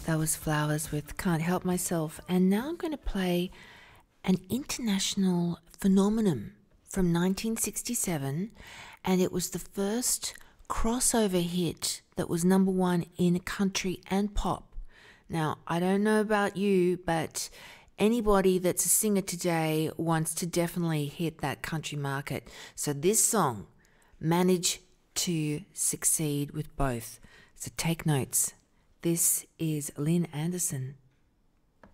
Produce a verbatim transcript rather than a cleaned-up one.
That was Flowers with Can't Help Myself. And now I'm going to play an international phenomenon from nineteen sixty-seven, and it was the first crossover hit that was number one in country and pop. Now, I don't know about you, but anybody that's a singer today wants to definitely hit that country market. So this song managed to succeed with both. So take notes. This is Lynn Anderson.